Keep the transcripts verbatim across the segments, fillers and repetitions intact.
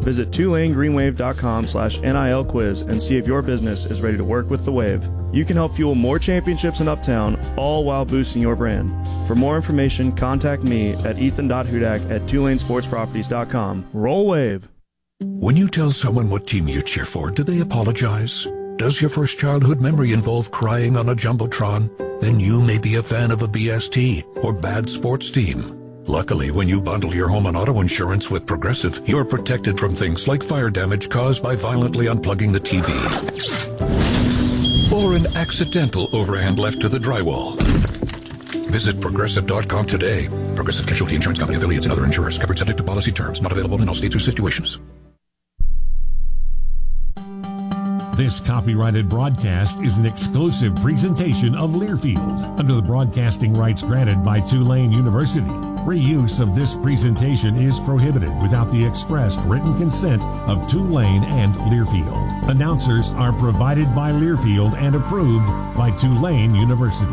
Visit tulane green wave dot com slash N I L quiz and see if your business is ready to work with the Wave. You can help fuel more championships in Uptown, all while boosting your brand. For more information, contact me at ethan dot hudak at tulane sports properties dot com. Roll Wave. When you tell someone what team you cheer for, do they apologize? Does your first childhood memory involve crying on a Jumbotron? Then you may be a fan of a B S T or bad sports team. Luckily, when you bundle your home and auto insurance with Progressive, you're protected from things like fire damage caused by violently unplugging the T V. Or an accidental overhand left to the drywall. Visit Progressive dot com today. Progressive Casualty Insurance Company affiliates and other insurers covered subject to policy terms. Not available in all states or situations. This copyrighted broadcast is an exclusive presentation of Learfield under the broadcasting rights granted by Tulane University. Reuse of this presentation is prohibited without the expressed written consent of Tulane and Learfield. Announcers are provided by Learfield and approved by Tulane University.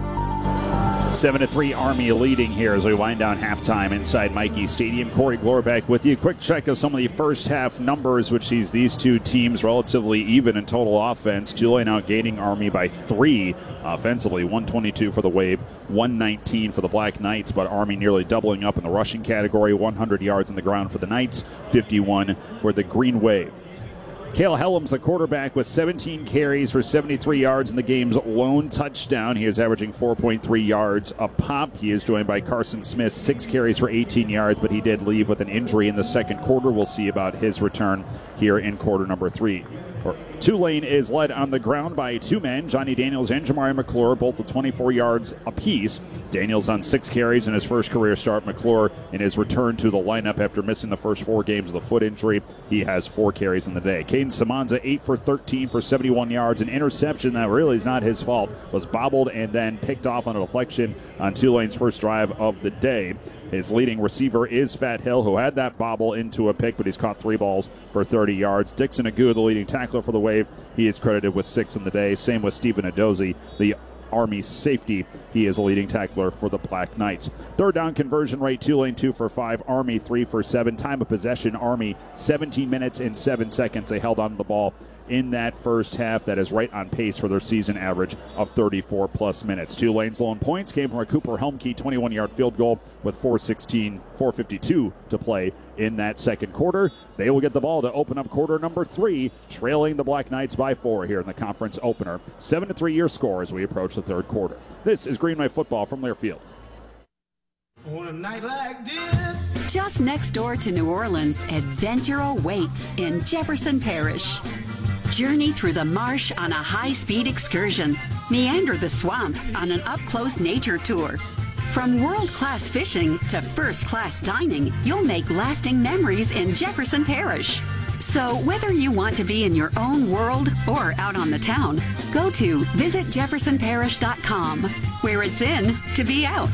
seven to three Army leading here as we wind down halftime inside Michie Stadium. Corey Glorbeck with you. Quick check of some of the first half numbers, which sees these two teams relatively even in total offense. Tulane outgaining Army by three offensively. one twenty-two for the Wave, one nineteen for the Black Knights, but Army nearly doubling up in the rushing category. one hundred yards on the ground for the Knights, fifty-one for the Green Wave. Cale Hellams, the quarterback, with seventeen carries for seventy-three yards in the game's lone touchdown. He is averaging four point three yards a pop. He is joined by Carson Smith, six carries for eighteen yards, but he did leave with an injury in the second quarter. We'll see about his return here in quarter number three. Tulane is led on the ground by two men, Johnny Daniels and Jamari McClure, both with twenty-four yards apiece. Daniels on six carries in his first career start. McClure in his return to the lineup after missing the first four games with a foot injury. He has four carries in the day. Caden Samanza, eight for thirteen for seventy-one yards. An interception that really is not his fault. Was bobbled and then picked off on a deflection on Tulane's first drive of the day. His leading receiver is Fat Hill, who had that bobble into a pick, but he's caught three balls for thirty yards. Dixon Agu, the leading tackler for the Wave, he is credited with six in the day. Same with Stephen Adozi, the Army safety. He is a leading tackler for the Black Knights. Third down conversion rate, Tulane two for five, Army three for seven. Time of possession, Army seventeen minutes and seven seconds. They held on to the ball in that first half. That is right on pace for their season average of thirty-four plus minutes. Tulane's lone points came from a Cooper Helmke twenty-one-yard field goal with four sixteen, four fifty-two to play in that second quarter. They will get the ball to open up quarter number three, trailing the Black Knights by four here in the conference opener. Seven to three your score as we approach the third quarter. This is Green Wave football from Learfield. On a night like this. Just next door to New Orleans, adventure awaits in Jefferson Parish. Journey through the marsh on a high-speed excursion. Meander the swamp on an up-close nature tour. From world-class fishing to first-class dining, you'll make lasting memories in Jefferson Parish. So whether you want to be in your own world or out on the town, go to visit jefferson parish dot com, where it's in to be out.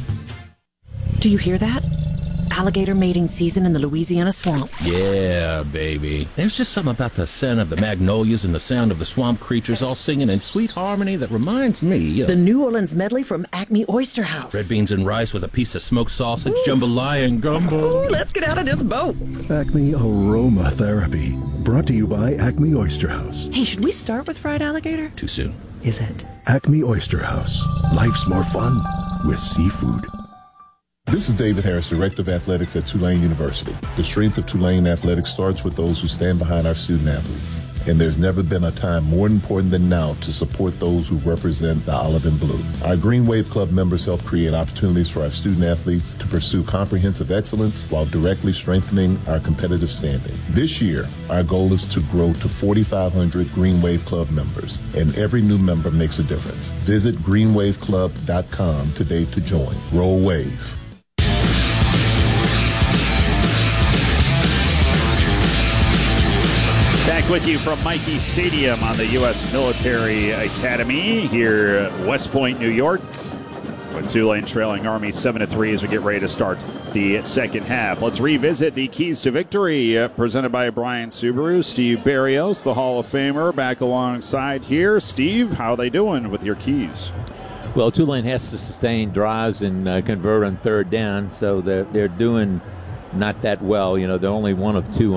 Do you hear that? Alligator mating season in the Louisiana swamp. Yeah, baby. There's just something about the scent of the magnolias and the sound of the swamp creatures all singing in sweet harmony that reminds me of... the New Orleans medley from Acme Oyster House. Red beans and rice with a piece of smoked sausage, Ooh. jambalaya and gumbo. Ooh, let's get out of this boat. Acme Aromatherapy, brought to you by Acme Oyster House. Hey, should we start with fried alligator? Too soon. Is it? Acme Oyster House. Life's more fun with seafood. This is David Harris, Director of Athletics at Tulane University. The strength of Tulane athletics starts with those who stand behind our student athletes. And there's never been a time more important than now to support those who represent the olive and blue. Our Green Wave Club members help create opportunities for our student athletes to pursue comprehensive excellence while directly strengthening our competitive standing. This year, our goal is to grow to forty-five hundred Green Wave Club members, and every new member makes a difference. Visit green wave club dot com today to join. Roll Wave. Back with you from Michie Stadium on the U S Military Academy here at West Point, New York. With Tulane trailing Army seven to three as we get ready to start the second half. Let's revisit the keys to victory uh, presented by Brian Subaru. Steve Barrios, the Hall of Famer, back alongside here. Steve, how are they doing with your keys? Well, Tulane has to sustain drives and uh, convert on third down, so they're, they're doing not that well. You know, they're only one of two